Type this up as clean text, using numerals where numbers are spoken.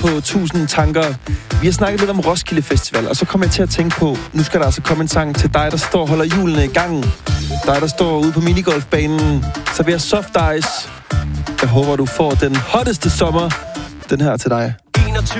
på 1000 tanker. Vi har snakket lidt om Roskilde Festival, og så kom jeg til at tænke på, nu skal der altså komme en sang til dig, der står og holder hjulene i gang. Dig, der står ude på minigolfbanen, serverer soft ice. Jeg håber, du får den hotteste sommer. Den her til dig.